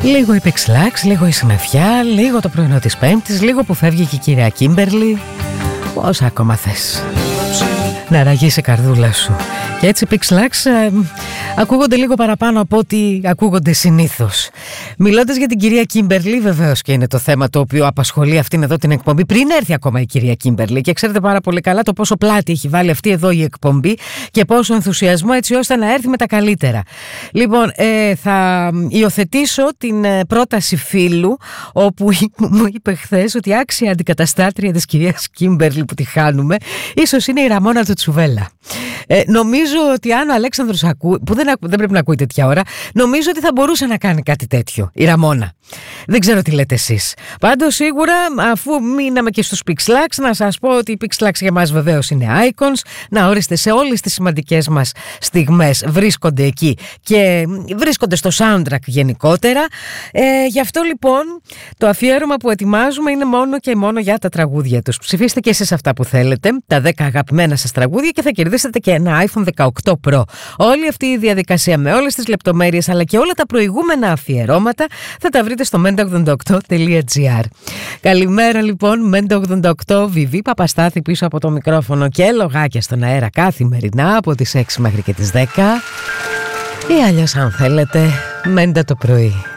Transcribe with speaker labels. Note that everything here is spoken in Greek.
Speaker 1: Λίγο η Pixlax, λίγο η συννεφιά, λίγο το πρωινό της Πέμπτης, λίγο που φεύγει και η κυρία Κίμπερλι. Πόσα ακόμα θες να ραγίσει η καρδούλα σου. Και έτσι Pixlax ακούγονται λίγο παραπάνω από ό,τι ακούγονται συνήθως. Μιλώντας για την κυρία Κίμπερλι, βεβαίως και είναι το θέμα το οποίο απασχολεί αυτήν εδώ την εκπομπή πριν έρθει ακόμα η κυρία Κίμπερλι. Και ξέρετε πάρα πολύ καλά το πόσο πλάτη έχει βάλει αυτή εδώ η εκπομπή και πόσο ενθουσιασμό, έτσι ώστε να έρθει με τα καλύτερα. Λοιπόν, θα υιοθετήσω την πρόταση φίλου, όπου μου είπε χθες ότι άξια αντικαταστάτρια της κυρίας Κίμπερλι που τη χάνουμε ίσως είναι η Ραμόνα του Τσουβέλα. Νομίζω ότι αν ο Αλέξανδρος ακούει, που δεν πρέπει να ακούει τέτοια ώρα, νομίζω ότι θα μπορούσε να κάνει κάτι τέτοιο η Ραμόνα. Δεν ξέρω τι λέτε εσείς. Πάντως σίγουρα, αφού μείναμε και στους Pixlax, να σας πω ότι οι Pixlax για μας βεβαίως είναι icons. Να ορίστε, σε όλες τις σημαντικές μας στιγμές βρίσκονται εκεί και βρίσκονται στο soundtrack γενικότερα. Γι' αυτό λοιπόν το αφιέρωμα που ετοιμάζουμε είναι μόνο και μόνο για τα τραγούδια τους. Ψηφίστε και εσείς αυτά που θέλετε, τα 10 αγαπημένα σας τραγούδια, και θα κερδίσετε και ένα iPhone 18 Pro. Όλη αυτή η διαδικασία με όλες τις λεπτομέρειες αλλά και όλα τα προηγούμενα αφιερώματα θα τα βρείτε στο menta88.gr. Καλημέρα λοιπόν, Menta88, Βιβί Παπαστάθη πίσω από το μικρόφωνο και λογάκια στον αέρα καθημερινά από τις 6 μέχρι και τις 10, ή αλλιώς αν θέλετε Μέντα το πρωί.